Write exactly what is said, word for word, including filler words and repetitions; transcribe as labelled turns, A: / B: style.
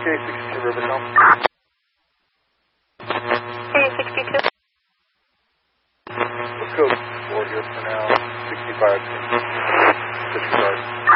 A: K sixty-two Rubicon.
B: K sixty-two.
A: Let's go four here for now. sixty-five. Disregard.